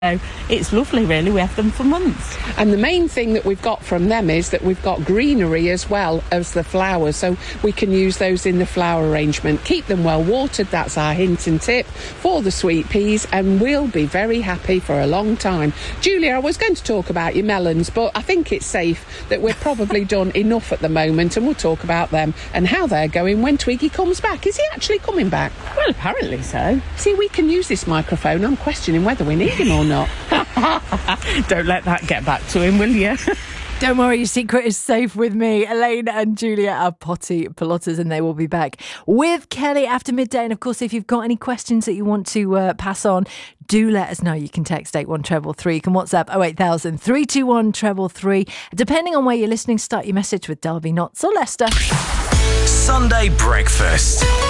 So it's lovely, really. We have them for months. And the main thing that we've got from them is that we've got greenery as well as the flowers, so we can use those in the flower arrangement. Keep them well watered, that's our hint and tip for the sweet peas, and we'll be very happy for a long time. Julia, I was going to talk about your melons, but I think it's safe that we're probably done enough at the moment, and we'll talk about them and how they're going when Twiggy comes back. Is he actually coming back? Well, apparently so. See, we can use this microphone. I'm questioning whether we need him or not. Don't let that get back to him, will you? Don't worry, your secret is safe with me. Elaine and Julia are potty plotters, and they will be back with Kelly after midday. And of course, if you've got any questions that you want to pass on, do let us know. You can text 81333. You can WhatsApp 08000 321 333. Depending on where you're listening, start your message with Derby, Notts or Leicester. Sunday Breakfast.